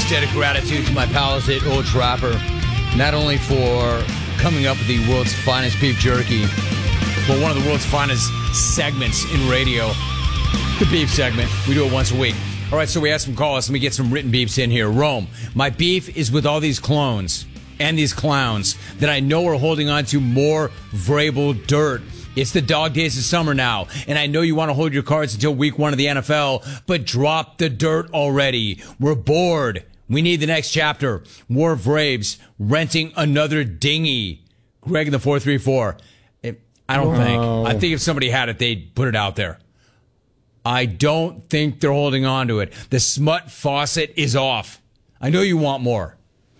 Biggest debt of gratitude to my pals at Old Trapper, not only for coming up with the world's finest beef jerky, but one of the world's finest segments in radio, the beef segment. We do it once a week. All right, so we have some calls. Let me get some written beefs in here. Rome, my beef is with all these clones and these clowns that I know are holding on to more Vrabel dirt. It's the dog days of summer now, and I know you want to hold your cards until week 1 of the NFL, but drop the dirt already. We're bored. We need the next chapter. More Vrabes renting another dinghy. Greg in the 434. I don't think. I think if somebody had it, they'd put it out there. I don't think they're holding on to it. The smut faucet is off. I know you want more.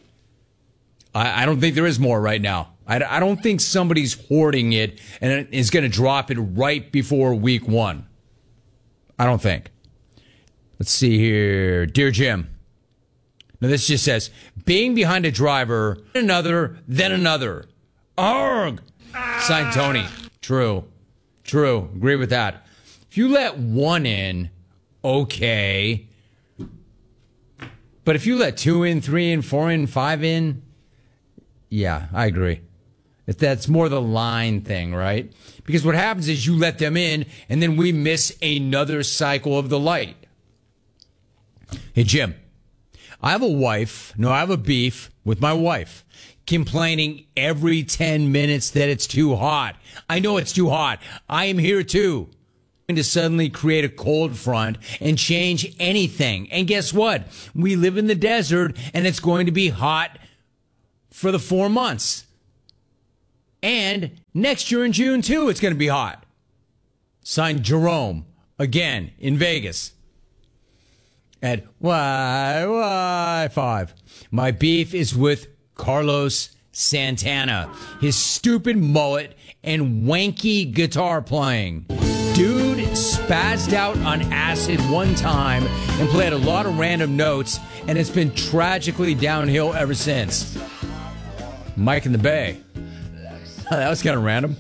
I don't think there is more right now. I don't think somebody's hoarding it and is going to drop it right before week 1. I don't think. Let's see here. Dear Jim. Now this just says, being behind a driver, another, then another. Arg! Signed Tony. True. Agree with that. If you let one in, okay. But if you let 2 in, 3 in, 4 in, 5 in, yeah, I agree. If that's more the line thing, right? Because what happens is you let them in, and then we miss another cycle of the light. Hey, Jim, I have a beef with my wife, complaining every 10 minutes that it's too hot. I know it's too hot. I am here too. To suddenly create a cold front and change anything. And guess what? We live in the desert, and it's going to be hot for the 4 months. And next year in June, too, it's going to be hot. Signed Jerome, again, in Vegas. At Y5. My beef is with Carlos Santana. His stupid mullet and wanky guitar playing. Dude spazzed out on acid one time and played a lot of random notes, and it's been tragically downhill ever since. Mike in the Bay. That was kind of random.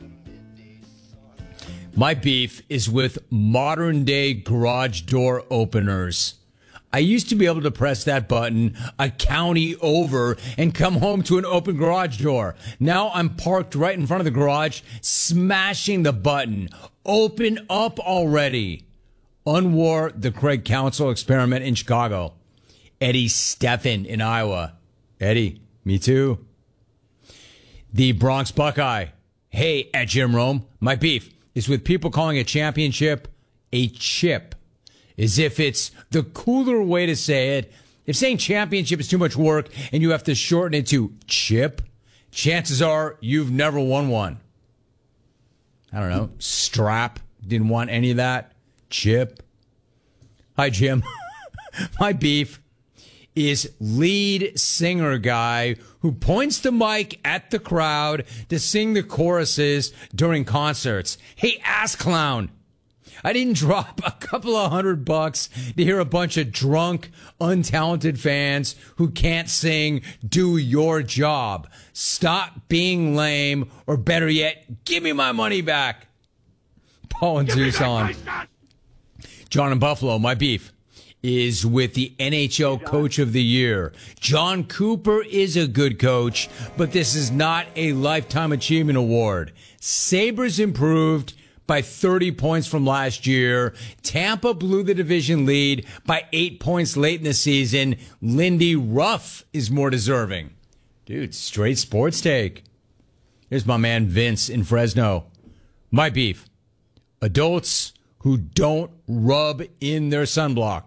My beef is with modern day garage door openers. I used to be able to press that button a county over and come home to an open garage door. Now I'm parked right in front of the garage, smashing the button. Open up already. Unwar the Craig Council experiment in Chicago. Eddie Steffen in Iowa. Eddie, me too. The Bronx Buckeye. Hey, at Jim Rome, my beef is with people calling a championship a chip, as if it's the cooler way to say it. If saying championship is too much work and you have to shorten it to chip, chances are you've never won one. I don't know. Strap. Didn't want any of that. Chip. Hi, Jim. My beef is lead singer guy who points the mic at the crowd to sing the choruses during concerts. Hey, ass clown. I didn't drop a couple of $100 to hear a bunch of drunk, untalented fans who can't sing do your job. Stop being lame, or better yet, give me my money back. Paul and Zeus on. John in Buffalo, my beef is with the NHL Coach of the Year. John Cooper is a good coach, but this is not a Lifetime Achievement Award. Sabres improved by 30 points from last year. Tampa blew the division lead by 8 points late in the season. Lindy Ruff is more deserving. Dude, straight sports take. Here's my man Vince in Fresno. My beef. Adults who don't rub in their sunblock.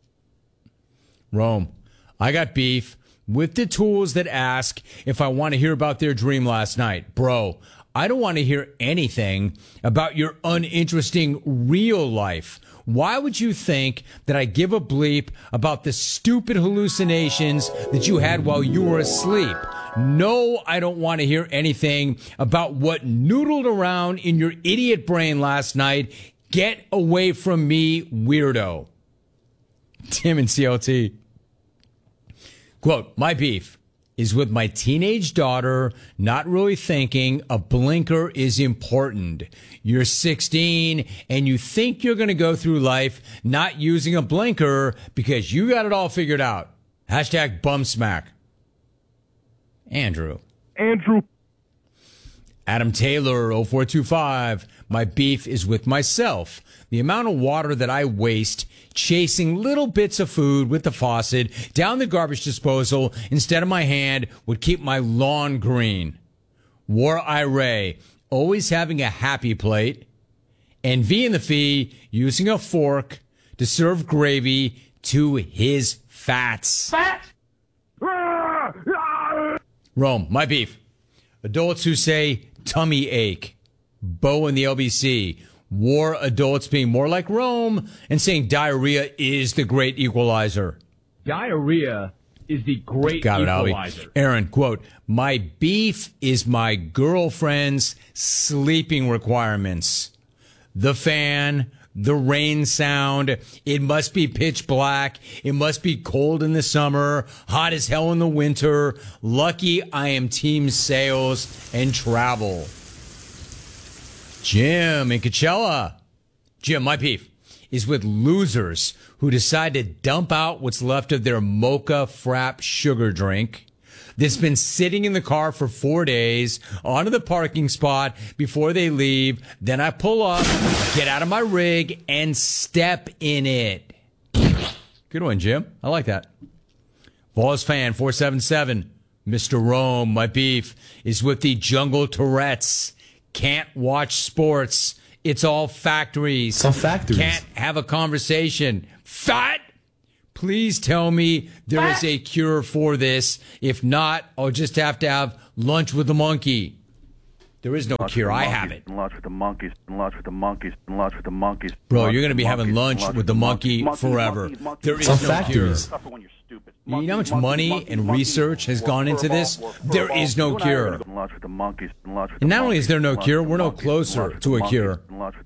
Rome. I got beef with the tools that ask if I want to hear about their dream last night. Bro, I don't want to hear anything about your uninteresting real life. Why would you think that I give a bleep about the stupid hallucinations that you had while you were asleep? No, I don't want to hear anything about what noodled around in your idiot brain last night. Get away from me, weirdo. Tim and CLT. Quote, my beef is with my teenage daughter not really thinking a blinker is important. You're 16 and you think you're going to go through life not using a blinker because you got it all figured out. Hashtag bum smack. Andrew. Adam Taylor, 0425. My beef is with myself. The amount of water that I waste chasing little bits of food with the faucet down the garbage disposal instead of my hand would keep my lawn green. War Ira, always having a happy plate. And V in the Fee, using a fork to serve gravy to his fats. Rome, my beef. Adults who say tummy ache. Bo in the LBC. War adults being more like Rome and saying diarrhea is the great equalizer. Diarrhea is the great Got it, equalizer. Albie. Aaron, quote, my beef is my girlfriend's sleeping requirements. The fan, the rain sound, it must be pitch black, it must be cold in the summer, hot as hell in the winter. Lucky I am team sales and travel. Jim in Coachella. Jim, my beef is with losers who decide to dump out what's left of their mocha frap sugar drink that's been sitting in the car for 4 days onto the parking spot before they leave. Then I pull up, get out of my rig, and step in it. Good one, Jim. I like that. Vols fan 477. Mr. Rome, my beef is with the jungle Tourette's. Can't watch sports. It's all factories. It's all factories. Can't have a conversation. Fat! Please tell me there is a cure for this. If not, I'll just have to have lunch with the monkey. There is no cure. I have it. Lunch with the monkeys. Lunch with the monkeys. Lunch with the monkeys. Bro, you're going to be having lunch with the monkey forever. There is no cure. You know how much money and research has gone into this? There is no cure. And not only is there no cure, we're no closer to a cure.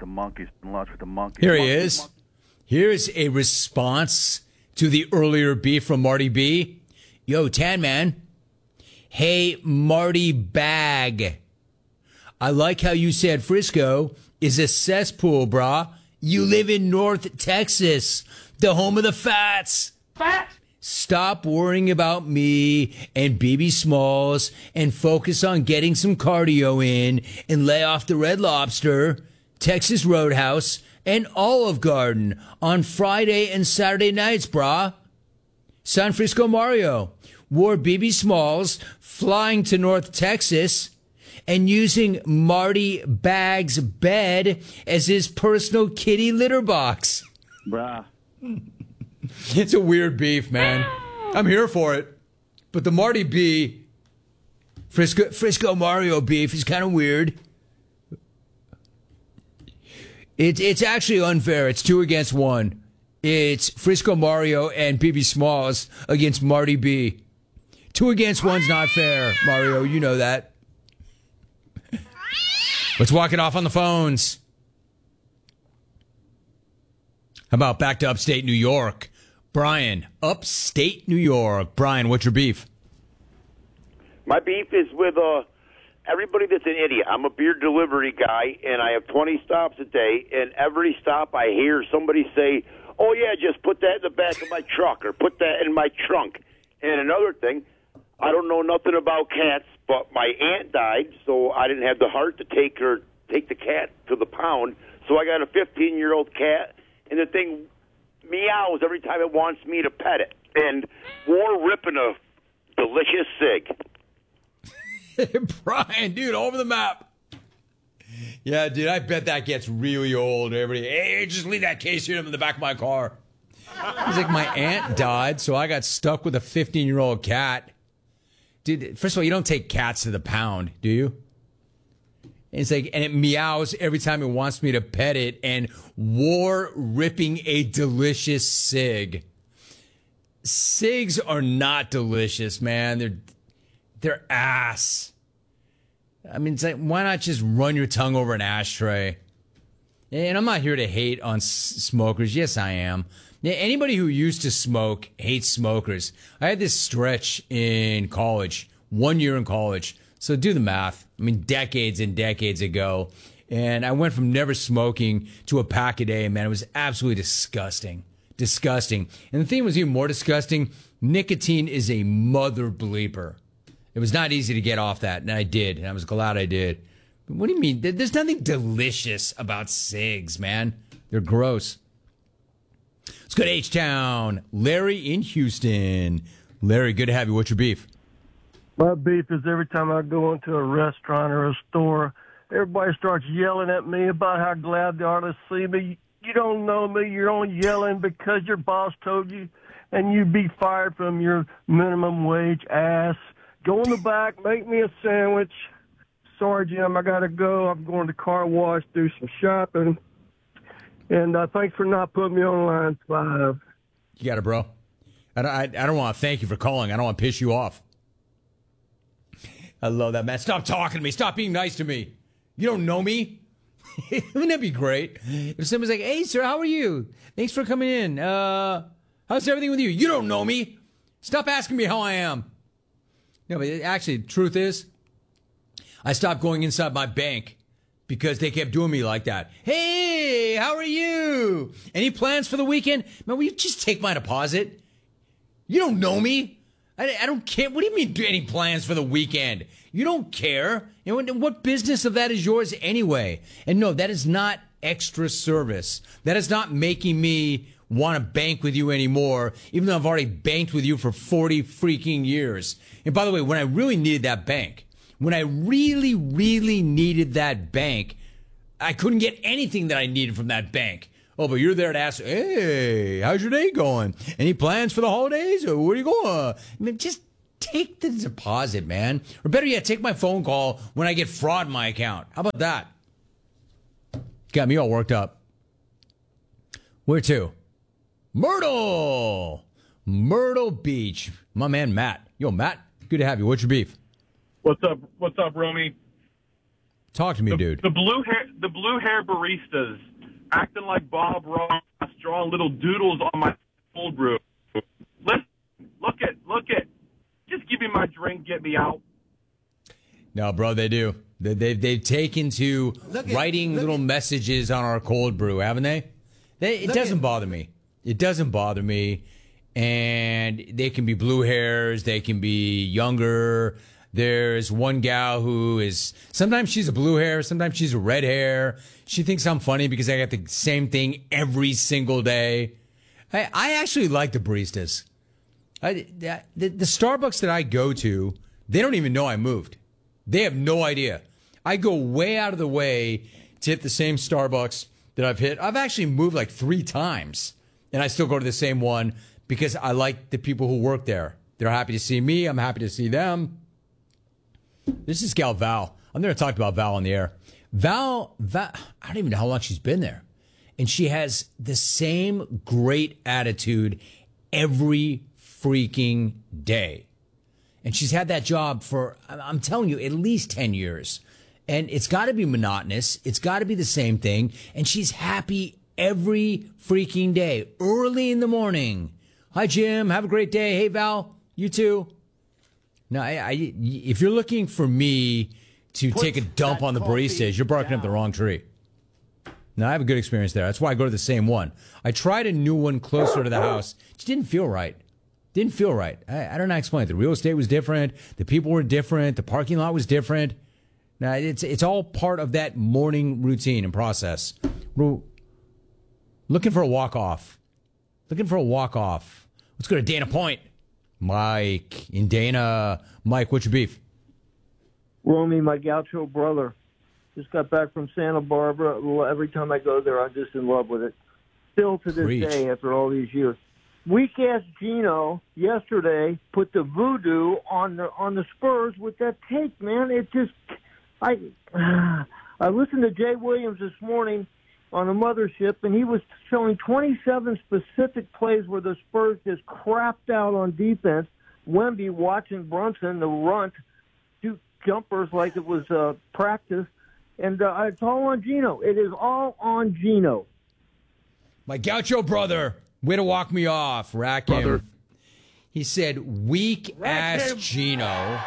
Here he is. Here's a response to the earlier beef from Marty B. Yo, Tan Man. Hey, Marty Bag. I like how you said Frisco is a cesspool, brah. You live in North Texas, the home of the fats. Fat. Stop worrying about me and BB Smalls and focus on getting some cardio in and lay off the Red Lobster, Texas Roadhouse, and Olive Garden on Friday and Saturday nights, brah. San Francisco Mario wore BB Smalls flying to North Texas and using Marty Bag's bed as his personal kitty litter box. Bruh. It's a weird beef, man. I'm here for it. But the Marty B, Frisco Mario beef is kind of weird. It's actually unfair. It's 2 against 1. It's Frisco Mario and BB Smalls against Marty B. 2 against 1's not fair, Mario. You know that. Let's walk it off on the phones. How about back to upstate New York? Brian, upstate New York. Brian, what's your beef? My beef is with everybody that's an idiot. I'm a beer delivery guy, and I have 20 stops a day, and every stop I hear somebody say, oh, yeah, just put that in the back of my truck or put that in my trunk. And another thing, I don't know nothing about cats, but my aunt died, so I didn't have the heart to take the cat to the pound. So I got a 15-year-old cat, and the thing meows every time it wants me to pet it. And we're ripping a delicious cig. Brian, dude, over the map. Yeah, dude, I bet that gets really old. Everybody, hey, just leave that case here in the back of my car. He's like, my aunt died, so I got stuck with a 15-year-old cat. Dude, first of all, you don't take cats to the pound, do you? It's like, and it meows every time it wants me to pet it, and war ripping a delicious cig. Cigs are not delicious, man. They're ass. I mean, it's like, why not just run your tongue over an ashtray? And I'm not here to hate on smokers. Yes, I am. Anybody who used to smoke hates smokers. I had this stretch in college, 1 year in college. So do the math. I mean, decades and decades ago. And I went from never smoking to a pack a day. Man, it was absolutely disgusting. Disgusting. And the thing was even more disgusting, nicotine is a mother bleeper. It was not easy to get off that, and I did, and I was glad I did. But what do you mean? There's nothing delicious about cigs, man. They're gross. Let's go to H-Town. Larry in Houston. Larry, good to have you. What's your beef? My beef is every time I go into a restaurant or a store, everybody starts yelling at me about how glad they are to see me. You don't know me. You're only yelling because your boss told you, and you'd be fired from your minimum wage ass. Go in the back, make me a sandwich. Sorry, Jim, I got to go. I'm going to car wash, do some shopping. And thanks for not putting me on line 5. You got it, bro. I don't want to thank you for calling. I don't want to piss you off. I love that, man. Stop talking to me. Stop being nice to me. You don't know me. Wouldn't that be great? If somebody's like, hey, sir, how are you? Thanks for coming in. How's everything with you? You don't know me. Stop asking me how I am. No, but actually, the truth is, I stopped going inside my bank because they kept doing me like that. Hey, how are you? Any plans for the weekend? Man, will you just take my deposit? You don't know me. I don't care. What do you mean, do any plans for the weekend? You don't care. You know, what business of that is yours anyway? And no, that is not extra service. That is not making me want to bank with you anymore, even though I've already banked with you for 40 freaking years. And by the way, when I really needed that bank, when I really, really needed that bank, I couldn't get anything that I needed from that bank. Oh, but you're there to ask, hey, how's your day going? Any plans for the holidays? Or where are you going? I mean, just take the deposit, man. Or better yet, take my phone call when I get fraud in my account. How about that? Got me all worked up. Where to? Myrtle Beach. My man, Matt. Yo, Matt, good to have you. What's your beef? What's up, Romy? Talk to me, dude. The blue hair baristas acting like Bob Ross, drawing little doodles on my cold brew. Listen, look at. Just give me my drink, get me out. No, bro, they do. They've taken to writing little messages on our cold brew, haven't they? It doesn't bother me. It doesn't bother me. And they can be blue hairs. They can be younger. There's one gal who is, sometimes she's a blue hair, sometimes she's a red hair. She thinks I'm funny because I got the same thing every single day. I actually like the baristas. The Starbucks that I go to, they don't even know I moved. They have no idea. I go way out of the way to hit the same Starbucks that I've hit. I've actually moved like 3 times, and I still go to the same one because I like the people who work there. They're happy to see me. I'm happy to see them. This is gal Val. I've never talked about Val on the air. Val, I don't even know how long she's been there. And she has the same great attitude every freaking day. And she's had that job for, I'm telling you, at least 10 years. And it's got to be monotonous. It's got to be the same thing. And she's happy every freaking day, early in the morning. Hi, Jim. Have a great day. Hey, Val. You too. No, if you're looking for me to take a dump on the baristas, you're barking up the wrong tree. No, I have a good experience there. That's why I go to the same one. I tried a new one closer to the house. It just didn't feel right. Didn't feel right. I don't know how to explain it. The real estate was different. The people were different. The parking lot was different. Now, it's all part of that morning routine and process. Looking for a walk-off. Let's go to Dana Point. Mike in Dana. Mike, what's your beef? Romy, my gaucho brother, just got back from Santa Barbara. Every time I go there, I'm just in love with it. Still to this day, after all these years. Weak-ass Gino yesterday put the voodoo on the Spurs with that take, man. It just, I listened to Jay Williams this morning on the mothership, and he was showing 27 specific plays where the Spurs just crapped out on defense. Wemby watching Brunson, the runt, shoot jumpers like it was practice. And it's all on Gino. It is all on Gino. My gaucho brother, way to walk me off. Rack him. He said, weak-ass Gino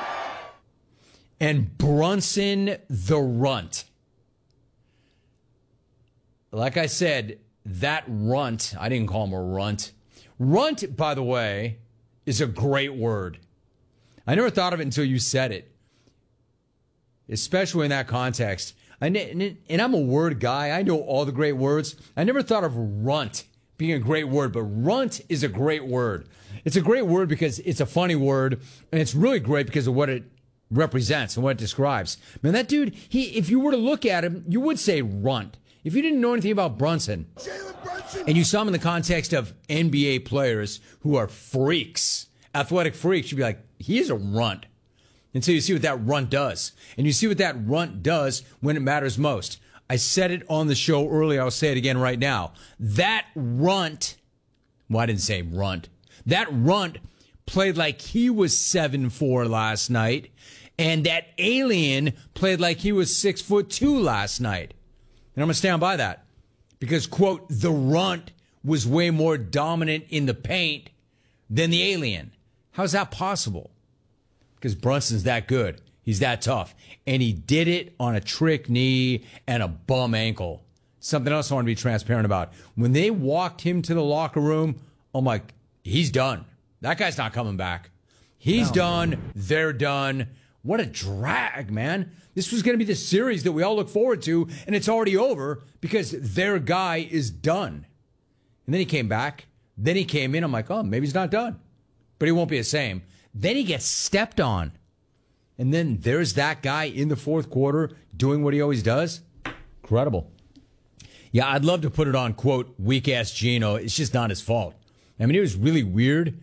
and Brunson the runt. Like I said, that runt. I didn't call him a runt. Runt, by the way, is a great word. I never thought of it until you said it, especially in that context. And I'm a word guy. I know all the great words. I never thought of runt being a great word, but runt is a great word. It's a great word because it's a funny word, and it's really great because of what it represents and what it describes. Man, that dude, if you were to look at him, you would say runt. If you didn't know anything about Brunson, and you saw him in the context of NBA players who are freaks, athletic freaks, you'd be like, he is a runt. And so you see what that runt does. And you see what that runt does when it matters most. I said it on the show earlier. I'll say it again right now. That runt, well, I didn't say runt. That runt played like he was 7'4" last night. And that alien played like he was 6'2" last night. And I'm going to stand by that. Because, quote, the runt was way more dominant in the paint than the alien. How's that possible? Because Brunson's that good. He's that tough. And he did it on a trick knee and a bum ankle. Something else I want to be transparent about. When they walked him to the locker room, I'm like, he's done. That guy's not coming back. He's done. They're done. What a drag, man. This was going to be the series that we all look forward to, and it's already over because their guy is done. And then he came back. Then he came in. I'm like, oh, maybe he's not done. But he won't be the same. Then he gets stepped on. And then there's that guy in the fourth quarter doing what he always does. Incredible. Yeah, I'd love to put it on, quote, weak-ass Gino. It's just not his fault. I mean, it was really weird.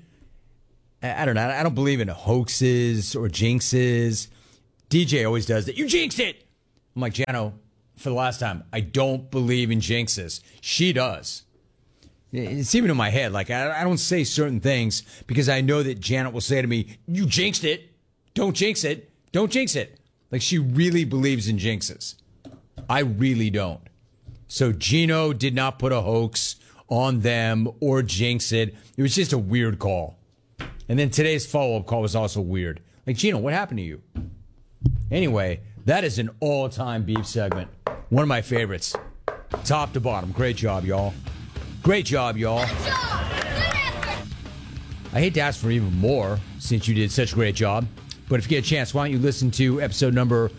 I don't know. I don't believe in hoaxes or jinxes. DJ always does that. You jinxed it. I'm like, Jano, for the last time, I don't believe in jinxes. She does. It's even in my head. Like, I don't say certain things because I know that Janet will say to me, you jinxed it. Don't jinx it. Don't jinx it. Like, she really believes in jinxes. I really don't. So Gino did not put a hoax on them or jinx it. It was just a weird call. And then today's follow-up call was also weird. Like, Gino, what happened to you? Anyway, that is an all-time beef segment. One of my favorites. Top to bottom. Great job, y'all. Great job, y'all. Good job. Good effort. I hate to ask for even more since you did such a great job. But if you get a chance, why don't you listen to episode number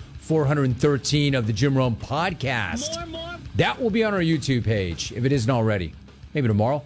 413 of the Jim Rome podcast. More. That will be on our YouTube page, if it isn't already. Maybe tomorrow.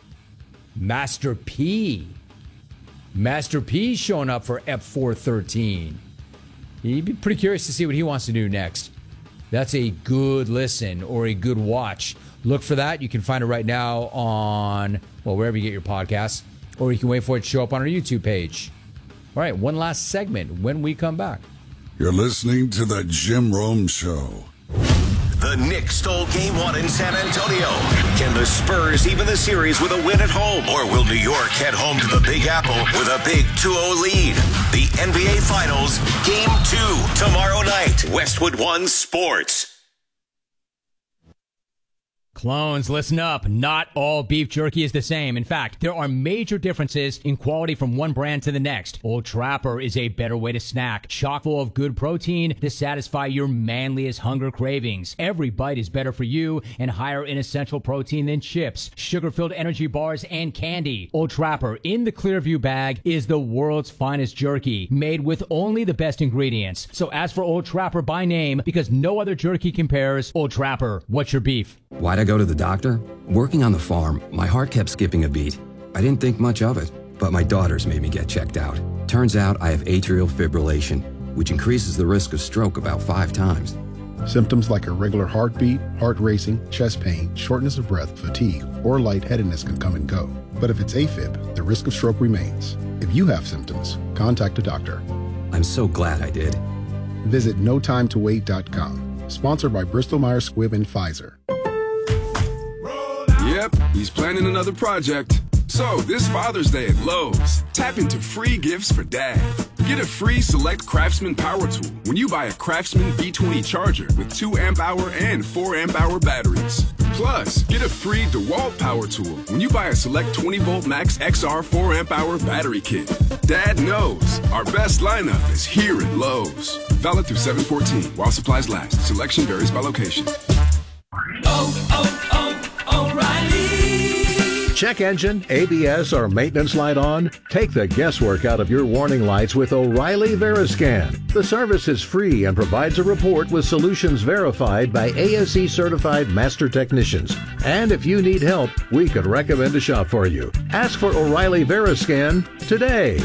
Master P. Master P showing up for Ep 413. You'd be pretty curious to see what he wants to do next. That's a good listen or a good watch. Look for that. You can find it right now on, well, wherever you get your podcasts. Or you can wait for it to show up on our YouTube page. All right, one last segment when we come back. You're listening to The Jim Rome Show. The Knicks stole Game 1 in San Antonio. Can the Spurs even the series with a win at home? Or will New York head home to the Big Apple with a big 2-0 lead? The NBA Finals, Game 2, tomorrow night. Westwood One Sports. Clones, listen up. Not all beef jerky is the same. In fact, there are major differences in quality from one brand to the next. Old Trapper is a better way to snack, chock full of good protein to satisfy your manliest hunger cravings. Every bite is better for you and higher in essential protein than chips, sugar-filled energy bars, and candy. Old Trapper in the Clearview bag is the world's finest jerky, made with only the best ingredients. So ask for Old Trapper by name because no other jerky compares. Old Trapper, what's your beef? Why'd I go to the doctor? Working on the farm, my heart kept skipping a beat. I didn't think much of it, but my daughters made me get checked out. Turns out I have atrial fibrillation, which increases the risk of stroke about 5 times. Symptoms like irregular heartbeat, heart racing, chest pain, shortness of breath, fatigue, or lightheadedness can come and go. But if it's AFib, the risk of stroke remains. If you have symptoms, contact a doctor. I'm so glad I did. Visit notimetowait.com. Sponsored by Bristol Myers Squibb and Pfizer. Yep, he's planning another project. So, this Father's Day at Lowe's, tap into free gifts for Dad. Get a free Select Craftsman power tool when you buy a Craftsman B20 charger with 2 amp-hour and 4 amp-hour batteries. Plus, get a free DeWalt power tool when you buy a Select 20-volt Max XR 4 amp-hour battery kit. Dad knows our best lineup is here at Lowe's. Valid through 7/14 while supplies last. Selection varies by location. O'Reilly. check engine, ABS, or maintenance light on? Take the guesswork out of your warning lights with O'Reilly Veriscan. The service is free and provides a report with solutions verified by ASE certified master technicians. And if you need help, we could recommend a shop for you. Ask for O'Reilly Veriscan today.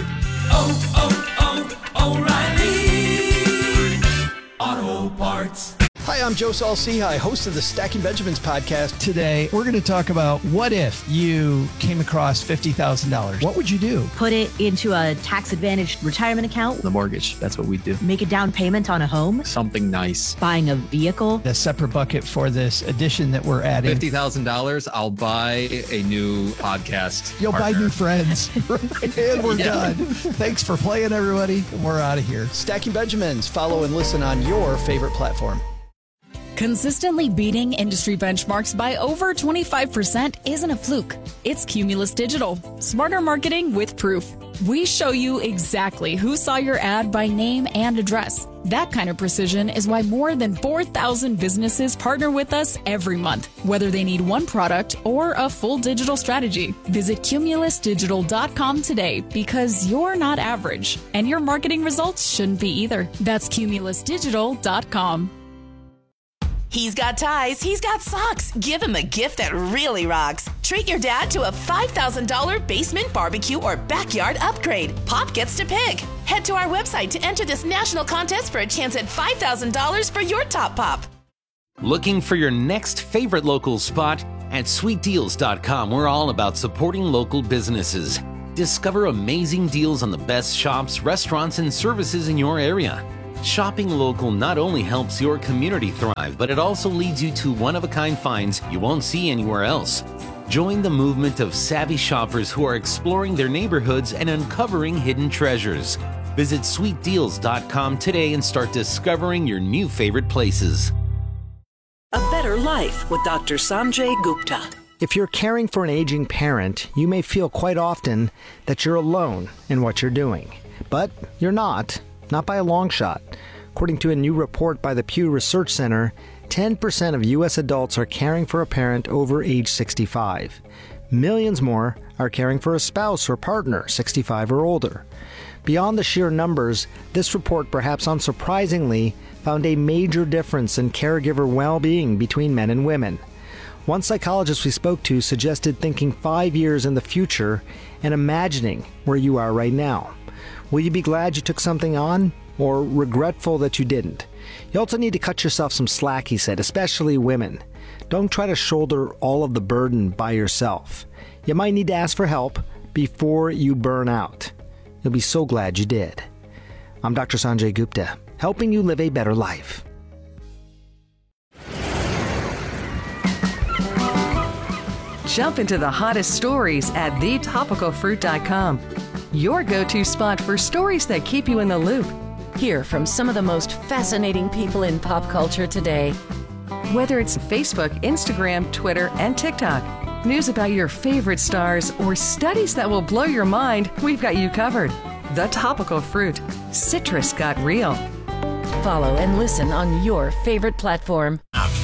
O'Reilly Auto Parts. Hi, I'm Joe Saul-Sehy, host of the Stacking Benjamins podcast. Today, we're going to talk about what if you came across $50,000. What would you do? Put it into a tax-advantaged retirement account. The mortgage, that's what we do. Make a down payment on a home. Something nice. Buying a vehicle. A separate bucket for this addition that we're adding. $50,000, I'll buy a new podcast. You'll buy new friends. And we're done. Thanks for playing, everybody. We're out of here. Stacking Benjamins. Follow and listen on your favorite platform. Consistently beating industry benchmarks by over 25% isn't a fluke. It's Cumulus Digital. Smarter marketing with proof. We show you exactly who saw your ad by name and address. That kind of precision is why more than 4,000 businesses partner with us every month, whether they need one product or a full digital strategy. Visit cumulusdigital.com today because you're not average, and your marketing results shouldn't be either. That's cumulusdigital.com. He's got ties, he's got socks. Give him a gift that really rocks. Treat your dad to a $5,000 basement barbecue or backyard upgrade. Pop gets to pick. Head to our website to enter this national contest for a chance at $5,000 for your top pop. Looking for your next favorite local spot? At sweetdeals.com, we're all about supporting local businesses. Discover amazing deals on the best shops, restaurants, and services in your area. Shopping local not only helps your community thrive, but it also leads you to one-of-a-kind finds you won't see anywhere else. Join the movement of savvy shoppers who are exploring their neighborhoods and uncovering hidden treasures. Visit sweetdeals.com today and start discovering your new favorite places. A Better Life with Dr. Sanjay Gupta. If you're caring for an aging parent, you may feel quite often that you're alone in what you're doing. But you're not by a long shot. According to a new report by the Pew Research Center, 10% of U.S. adults are caring for a parent over age 65. Millions more are caring for a spouse or partner 65 or older. Beyond the sheer numbers, this report, perhaps unsurprisingly, found a major difference in caregiver well-being between men and women. One psychologist we spoke to suggested thinking 5 years in the future and imagining where you are right now. Will you be glad you took something on, or regretful that you didn't? You also need to cut yourself some slack, he said, especially women. Don't try to shoulder all of the burden by yourself. You might need to ask for help before you burn out. You'll be so glad you did. I'm Dr. Sanjay Gupta, helping you live a better life. Jump into the hottest stories at thetopicalfruit.com. Your go-to spot for stories that keep you in the loop. Hear from some of the most fascinating people in pop culture today. Whether it's Facebook, Instagram, Twitter, and TikTok, news about your favorite stars, or studies that will blow your mind, we've got you covered. The Topical Fruit. Citrus got real. Follow and listen on your favorite platform.